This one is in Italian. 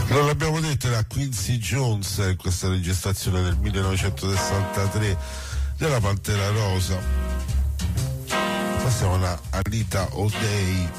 Non l'abbiamo detto, era Quincy Jones, questa registrazione del 1963 della Pantera Rosa. Passiamo a Anita O'Day.